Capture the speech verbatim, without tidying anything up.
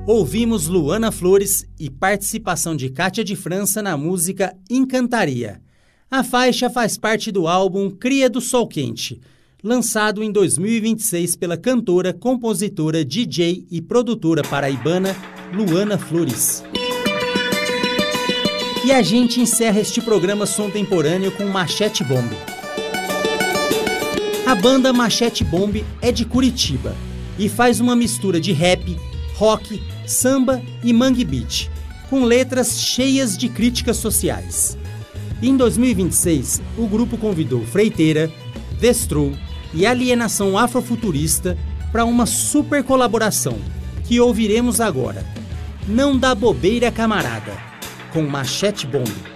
Ouvimos Luana Flores e participação de Kátia de França na música Encantaria. A faixa faz parte do álbum Cria do Sol Quente, lançado em dois mil e vinte e seis pela cantora, compositora, D J e produtora paraibana Luana Flores. E a gente encerra este programa Sontemporâneo com Machete Bomb. A banda Machete Bomb é de Curitiba e faz uma mistura de rap, rock, samba e mangue beat, com letras cheias de críticas sociais. Em dois mil e vinte e seis, o grupo convidou Freiteira, Destru e Alienação Afrofuturista para uma super colaboração, que ouviremos agora. Não dá bobeira, camarada, com Machete Bomb.